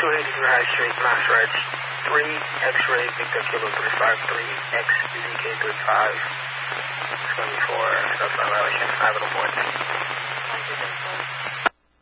283 High Street, Mass Reg 3, X-Ray, Victor Kilo 353, XZK35. It's going to be for self-violation. I have an appointment.